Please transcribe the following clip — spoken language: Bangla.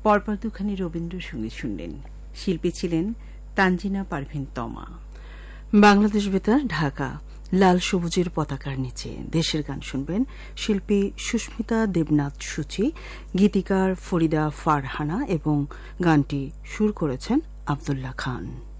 পরপর দুখানি রবীন্দ্রসঙ্গীত শুনলেন। শিল্পী ছিলেন তানজিনা পারভীন তমা। বাংলাদেশ বেতার, ঢাকা। লাল সবুজের পতাকার নিচে দেশের গান শুনবেন। শিল্পী সুস্মিতা দেবনাথ সূচি, গীতিকার ফরিদা ফারহানা এবং গানটি সুর করেছেন আব্দুল্লাহ খান।